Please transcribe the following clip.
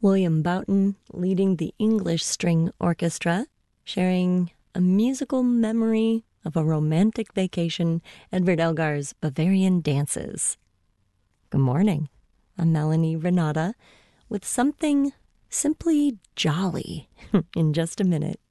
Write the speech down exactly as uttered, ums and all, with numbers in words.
William Boughton leading the English String Orchestra, sharing a musical memory of a romantic vacation, Edward Elgar's Bavarian Dances. Good morning. I'm Melanie Renata with something simply jolly in just a minute.